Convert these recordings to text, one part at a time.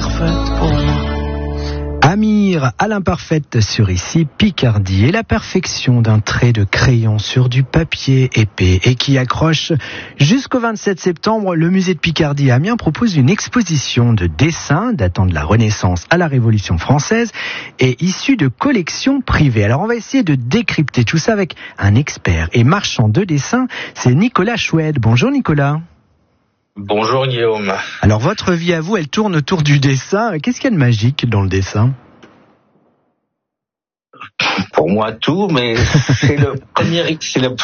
parfaite pour moi. Amir, à l'imparfaite sur ici Picardie, et la perfection d'un trait de crayon sur du papier épais et qui accroche. Jusqu'au 27 septembre, le musée de Picardie à Amiens propose une exposition de dessins datant de la Renaissance à la Révolution française et issus de collections privées. Alors on va essayer de décrypter tout ça avec un expert et marchand de dessins, c'est Nicolas Choued. Bonjour Nicolas. Bonjour Guillaume. Alors votre vie à vous, elle tourne autour du dessin. Qu'est-ce qu'il y a de magique dans le dessin ? Pour moi tout, mais c'est le premier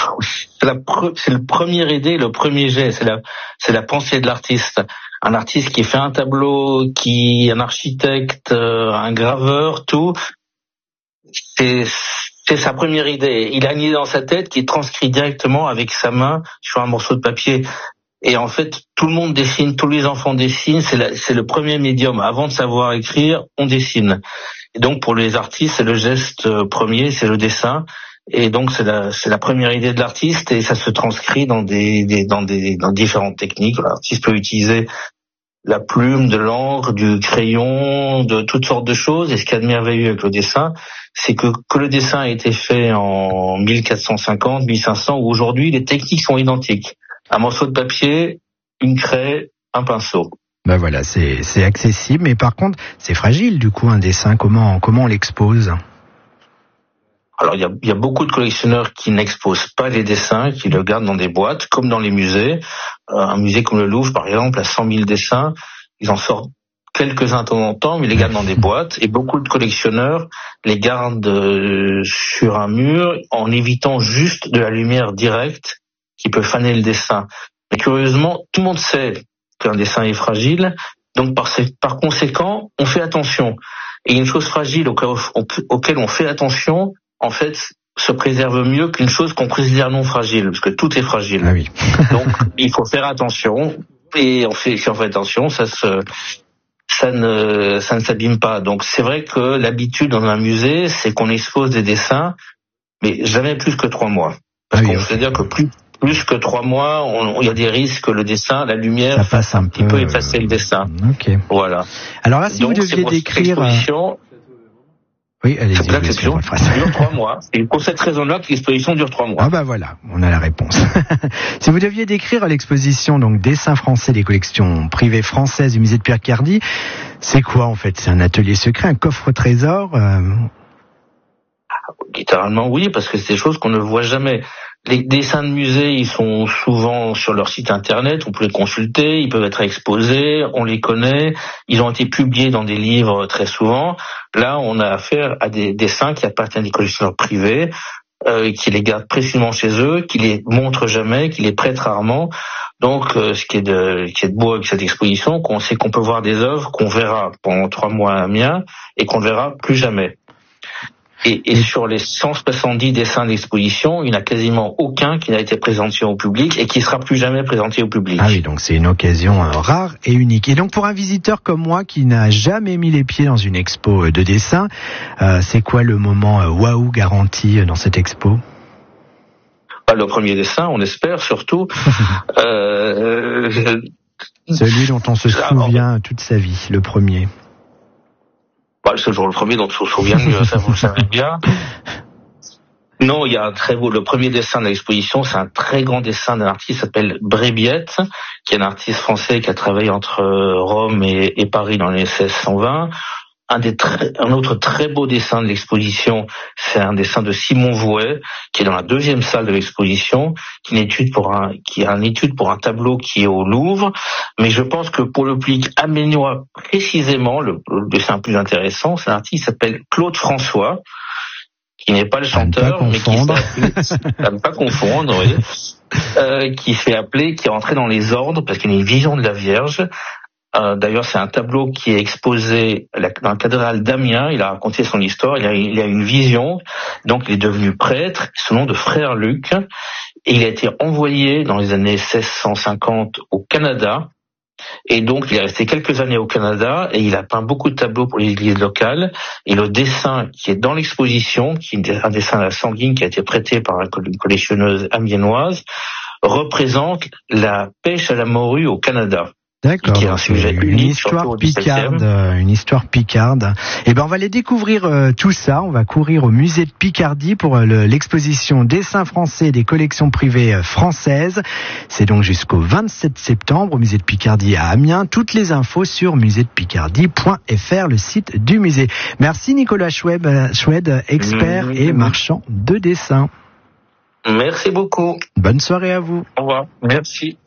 idée, le premier jet, c'est la pensée de l'artiste. Un artiste qui fait un tableau, un architecte, un graveur, tout, c'est sa première idée. Il a une idée dans sa tête qui est transcrit directement avec sa main sur un morceau de papier. Et en fait, tout le monde dessine, tous les enfants dessinent, c'est le premier médium. Avant de savoir écrire, on dessine. Et donc, pour les artistes, c'est le geste premier, c'est le dessin. Et donc, c'est la première idée de l'artiste et ça se transcrit dans différentes techniques. L'artiste peut utiliser la plume, de l'encre, du crayon, de toutes sortes de choses. Et ce qui est merveilleux avec le dessin, c'est que le dessin a été fait en 1450, 1500, où aujourd'hui, les techniques sont identiques. Un morceau de papier, une craie, un pinceau. Ben voilà, c'est accessible, mais par contre, c'est fragile du coup un dessin. Comment on l'expose ? Alors il y a beaucoup de collectionneurs qui n'exposent pas les dessins, qui le gardent dans des boîtes, comme dans les musées. Un musée comme le Louvre, par exemple, a 100 000 dessins. Ils en sortent quelques-uns de temps en temps, mais ils les gardent dans des boîtes. Et beaucoup de collectionneurs les gardent sur un mur en évitant juste de la lumière directe qui peut faner le dessin. Mais curieusement, tout le monde sait qu'un dessin est fragile, donc par conséquent, on fait attention. Et une chose fragile auquel on fait attention, en fait, se préserve mieux qu'une chose qu'on considère non fragile, parce que tout est fragile. Ah oui. Donc, il faut faire attention, et si on fait attention, ça ne s'abîme pas. Donc, c'est vrai que l'habitude dans un musée, c'est qu'on expose des dessins, mais jamais plus que 3 mois. Parce qu'on veut dire que plus que 3 mois, il y a des risques que le dessin, la lumière, il peut effacer le dessin. Ok. Voilà. Alors là, si vous deviez décrire... Oui, allez-y. L'exposition dure 3 mois. Et pour cette raison-là, l'exposition dure 3 mois. Ah bah voilà, on a la réponse. Si vous deviez décrire l'exposition, donc Dessins français des collections privées françaises du musée de Picardie, c'est quoi en fait ? C'est un atelier secret, un coffre-trésor Littéralement oui, parce que c'est des choses qu'on ne voit jamais. Les dessins de musée, ils sont souvent sur leur site internet, on peut les consulter, ils peuvent être exposés, on les connaît, ils ont été publiés dans des livres très souvent. Là, on a affaire à des dessins qui appartiennent à des collectionneurs privés, qui les gardent précisément chez eux, qui les montrent jamais, qui les prêtent rarement. Donc, ce qui est beau avec cette exposition, c'est qu'on peut voir des œuvres qu'on verra pendant 3 mois à Amiens et qu'on ne verra plus jamais. Et sur les 170 dessins d'exposition, il n'y en a quasiment aucun qui n'a été présenté au public et qui ne sera plus jamais présenté au public. Ah oui, donc c'est une occasion rare et unique. Et donc pour un visiteur comme moi qui n'a jamais mis les pieds dans une expo de dessin, c'est quoi le moment waouh garanti dans cette expo ? Le premier dessin, on espère surtout. Celui dont on se souvient toute sa vie, le premier. C'est toujours le premier dont on se souvient mieux, ça vous le savez bien. Non, il y a un très beau, le premier dessin de l'exposition, c'est un très grand dessin d'un artiste qui s'appelle Brébiette, qui est un artiste français qui a travaillé entre Rome et Paris dans les 1620. Un autre très beau dessin de l'exposition, c'est un dessin de Simon Vouet, qui est dans la 2e salle de l'exposition, qui est une étude pour un tableau qui est au Louvre. Mais je pense que pour le public amiénois précisément, le dessin plus intéressant, c'est un artiste qui s'appelle Claude François, qui n'est pas le chanteur, mais qui à ne pas confondre, oui, qui est rentré dans les ordres parce qu'il a une vision de la Vierge. D'ailleurs, c'est un tableau qui est exposé dans la cathédrale d'Amiens. Il a raconté son histoire. Il a une vision. Donc, il est devenu prêtre, son nom de frère Luc. Et il a été envoyé dans les années 1650 au Canada. Et donc, il est resté quelques années au Canada et il a peint beaucoup de tableaux pour les églises locales. Et le dessin qui est dans l'exposition, qui est un dessin à la sanguine qui a été prêté par une collectionneuse amiénoise, représente la pêche à la morue au Canada. D'accord. Qui est un sujet unique, une histoire picarde, une histoire picarde. Eh ben, on va aller découvrir tout ça. On va courir au musée de Picardie pour l'exposition Dessins français des collections privées françaises. C'est donc jusqu'au 27 septembre au musée de Picardie à Amiens. Toutes les infos sur musédepicardie.fr, le site du musée. Merci Nicolas Schwed, expert et marchand de dessin. Merci beaucoup. Bonne soirée à vous. Au revoir. Merci.